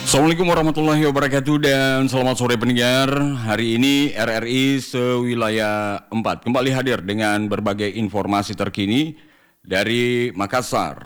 Assalamualaikum warahmatullahi wabarakatuh dan selamat sore pendengar. Hari ini RRI Sewilayah 4 kembali hadir dengan berbagai informasi terkini dari Makassar,